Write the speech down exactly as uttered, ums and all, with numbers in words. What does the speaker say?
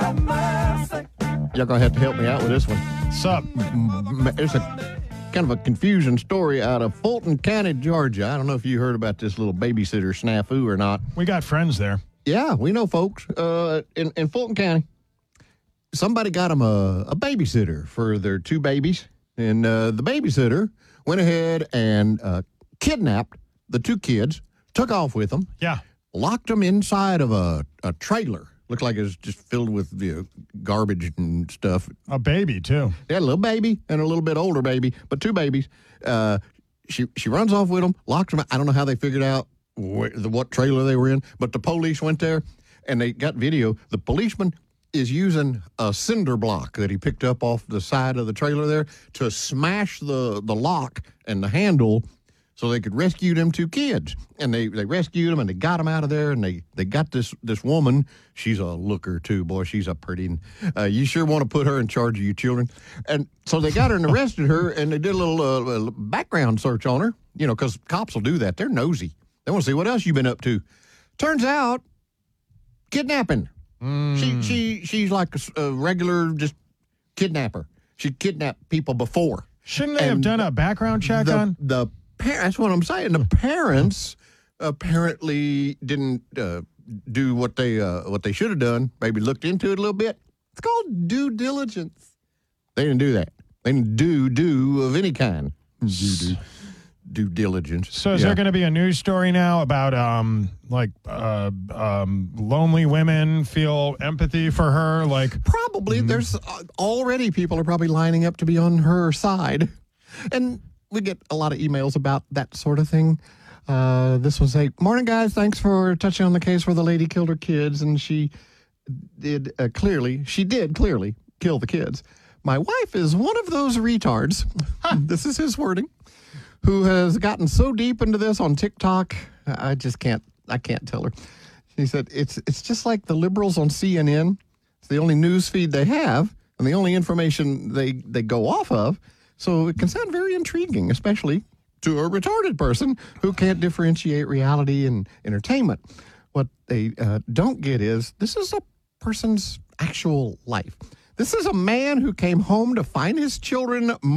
Y'all gonna have to help me out with this one. What's up? It's a kind of a confusing story out of Fulton County, Georgia. I don't know if you heard about this little babysitter snafu or not. We got friends there. Yeah, we know folks uh, in, in Fulton County. Somebody got them a, a babysitter for their two babies, and uh, the babysitter went ahead and uh, kidnapped the two kids, took off with them, Yeah. locked them inside of a, a trailer. Looked like it was just filled with you know, garbage and stuff. A baby, too. They had a little baby and a little bit older baby, but two babies. Uh, she she runs off with them, locks them. I don't know how they figured out wh- the, what trailer they were in, but the police went there and they got video. The policeman is using a cinder block that he picked up off the side of the trailer there to smash the, the lock and the handle so they could rescue them two kids. And they, they rescued them, and they got them out of there, and they, they got this this woman. She's a looker, too. Boy, she's a pretty. Uh, you sure want to put her in charge of you children. And so they got her and arrested her, and they did a little uh, background search on her, you know, because cops will do that. They're nosy. They want to see what else you've been up to. Turns out, kidnapping. Mm. She she She's like a, a regular just kidnapper. She kidnapped people before. Shouldn't they And have done a background check the, on? The par- That's what I'm saying. The parents apparently didn't uh, do what they uh, what they should have done. Maybe looked into it a little bit. It's called due diligence. They didn't do that. They didn't do do of any kind. Do do due diligence. So is Yeah. there going to be a news story now about um like uh, um lonely women feel empathy for her? Like Probably. There's uh, already people are probably lining up to be on her side. And we get a lot of emails about that sort of thing. Uh, this was a morning, guys. Thanks for touching on the case where the lady killed her kids. And she did uh, clearly, she did clearly kill the kids. My wife is one of those retards. This is his wording. Who has gotten so deep into this on TikTok, I just can't, I can't tell her. She said, it's it's just like the liberals on C N N. It's the only news feed they have and the only information they, they go off of. So it can sound very intriguing, especially to a retarded person who can't differentiate reality and entertainment. What they uh, don't get is this is a person's actual life. This is a man who came home to find his children